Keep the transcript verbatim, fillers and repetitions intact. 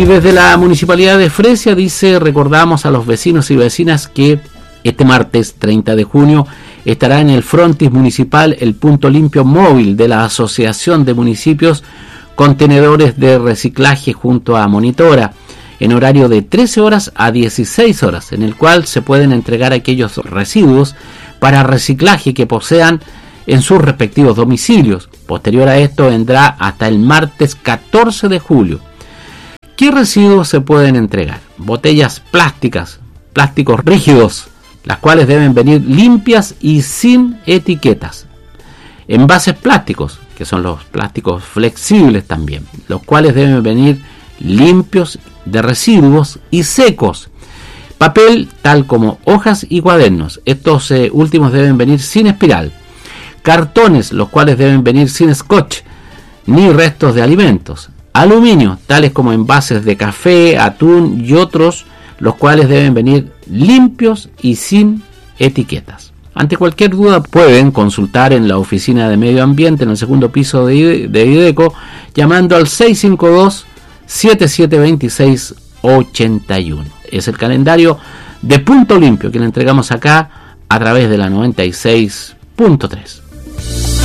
Y desde la Municipalidad de Fresia dice: recordamos a los vecinos y vecinas que este martes treinta de junio estará en el frontis municipal el punto limpio móvil de la Asociación de Municipios Contenedores de Reciclaje junto a Monitora, en horario de trece horas a dieciséis horas, en el cual se pueden entregar aquellos residuos para reciclaje que posean en sus respectivos domicilios. Posterior a esto vendrá hasta el martes catorce de julio. ¿Qué residuos se pueden entregar? Botellas plásticas, plásticos rígidos, las cuales deben venir limpias y sin etiquetas. Envases plásticos, que son los plásticos flexibles también, los cuales deben venir limpios de residuos y secos. Papel, tal como hojas y cuadernos, estos eh, últimos deben venir sin espiral. Cartones, los cuales deben venir sin scotch ni restos de alimentos. Aluminio, tales como envases de café, atún y otros, los cuales deben venir limpios y sin etiquetas. Ante cualquier duda pueden consultar en la oficina de medio ambiente en el segundo piso de, de IDECO llamando al seis cinco dos, siete siete dos seis, ocho uno. Es el calendario de Punto Limpio que le entregamos acá a través de la noventa y seis punto tres.